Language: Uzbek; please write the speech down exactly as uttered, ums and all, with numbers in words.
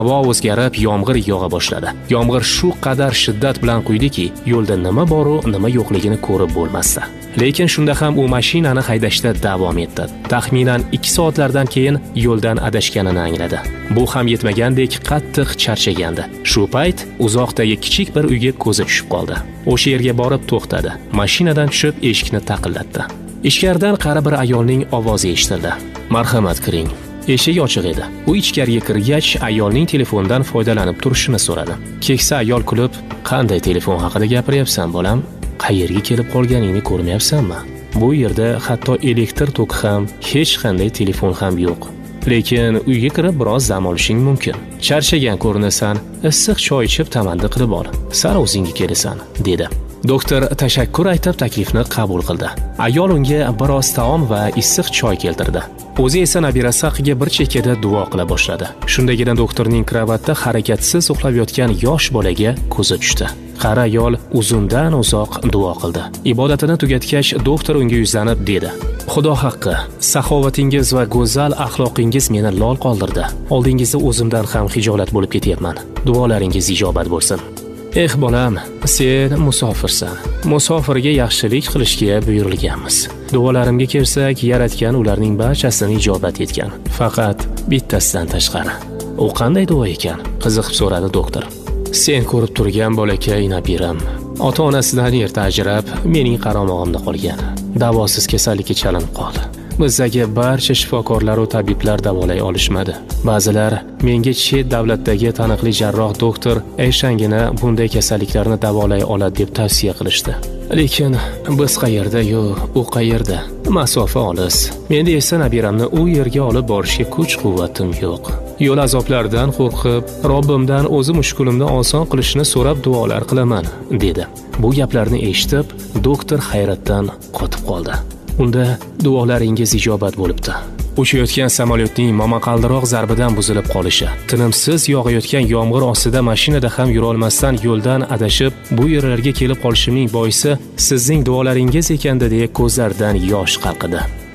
Havo o'zgarib, yomg'ir yog'a boshladi. Yomg'ir shu qadar shiddat bilan quydiki, yo'lda nima bor-u, nima yo'qligini ko'rib bo'lmasdi. Lekin shunda ham u mashinani haydashda davom etdi. Taxminan ikki soatlardan keyin yo'ldan adashganini angladi. Bu ham yetmagandek qattiq charchagandi. Shu payt uzoqdagi kichik bir uyga ko'zi tushib qoldi. O'sha yerga borib to'xtadi. Mashinadan tushib eshikni taqillatdi. Ichkaridan qari bir ayolning ovozi eshitildi. "Marhamat, kiring." Eshik ochiq edi. U ichkariga kirgach, ayolning telefondan foydalanib turishini so'radi. Keksa ayol kulib, "Qanday telefon haqida gapiryapsan, bolam? Qayerga kelib qolganingni ko'rmayapsanmi? Bu yerda hatto elektr toki ham, hech qanday telefon ham yo'q. Lekin uyga kirib biroz dam olishing mumkin. Charchagan ko'rinasan, issiq choy ichib tamaddi qilib ol. Sal o'zingga kelasan", dedi. Doktor tashakkur aytib taklifni qabul qildi. Ayol unga biroz taom va issiq choy keltirdi. O'zi esa nabirasi haqiga bir chekkada duo qila boshladi. Shundagina doktorning kravatda harakatsiz uxlab yotgan yosh bolaga ko'zi tushdi. Qari ayol uzundan uzoq duo qildi. Ibodatini tugatgach, doktor unga yuzlanib dedi: "Xudo haqqi, saxovatingiz va go'zal axloqingiz meni lol qoldirdi. Oldingizda o'zimdan ham hijolat bo'lib ketyapman. Duolaringiz ijobat bo'lsin." "Eh bolam, sen musofirsan. Musofirga yaxshilik qilishga buyurilganmiz. Duolarimga kelsak, yaratgan ularning barchasini ijobat etgan. Faqat bittasidan tashqari." "U qanday duo ekan?" qiziqib so'radi doktor. "Sen ko'rib turgan bolakay nabiram. Ota-onasidan erta ajrab, mening qaramog'imda qolgan. Davosiz kasallikka chalinib qoldi. Bizdagi barcha shifokorlar va tabiblar davolay olishmadi. Ba'zilar menga chet davlatdagi taniqli jarroh doktor Ayshangina bunday kasalliklarni davolay oladi deb tavsiya qilishdi. Lekin biz qayerda-yu, u qayerda? Masofa olis. Menda esa nabiramni u yerga olib borishga kuch-quvvatim yo'q. Yo'l azoblaridan qo'rqib, Robbimdan o'zim mushkulimni oson qilishini so'rab duolar qilaman", dedi. Bu gaplarni eshitib, doktor hayratdan qotib qoldi. "Unda duolaringiz ijobat bo'libdi. Uchayotgan samolyotning momaqaldiroq zarbidan buzilib qolishi, tinimsiz yog'ayotgan yomg'ir ostida mashinada ham yura olmasdan yo'ldan adashib, bu yerlarga kelib qolishimning boisi sizning duolaringiz ekanda", deya ko'zlaridan yosh qalqidi.